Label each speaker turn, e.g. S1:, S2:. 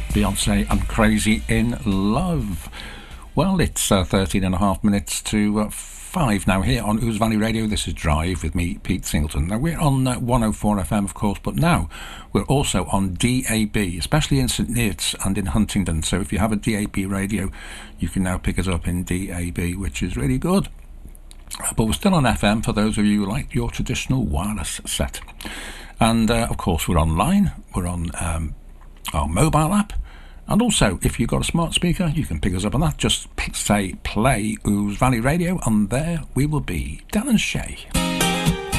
S1: Beyonce and Crazy in Love. Well, it's 13 and a half minutes to 5 now here on Ouse Valley Radio. This is Drive with me, Pete Singleton. Now, we're on 104 FM, of course, but now we're also on DAB, especially in St Neots and in Huntingdon. So if you have a DAB radio, you can now pick us up in DAB, which is really good. But we're still on FM for those of you who like your traditional wireless set. And, of course, we're online. We're on our mobile app. And also, if you've got a smart speaker, you can pick us up on that. Just say play Ouse Valley Radio, and there we will be. Dan and Shay.